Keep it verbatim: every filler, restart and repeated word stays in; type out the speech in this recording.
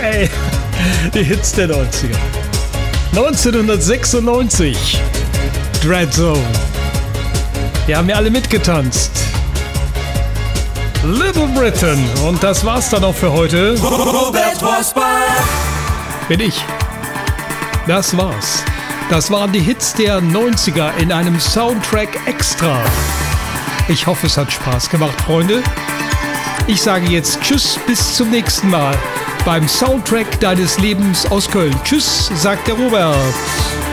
Ey, die Hits der neunziger. neunzehnhundertsechsundneunzig. Dread Zone. Die haben ja alle mitgetanzt. Little Britain. Und das war's dann auch für heute. Robert Rosbach. Bin ich. Das war's. Das waren die Hits der neunziger in einem Soundtrack extra. Ich hoffe, es hat Spaß gemacht, Freunde. Ich sage jetzt Tschüss, bis zum nächsten Mal beim Soundtrack deines Lebens aus Köln. Tschüss, sagt der Robert.